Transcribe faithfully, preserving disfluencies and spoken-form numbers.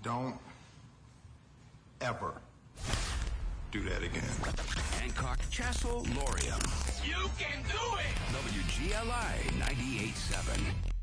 Don't ever do that again. Hancock, Chassel, Lorium. You can do it! W G L I ninety-eight point seven.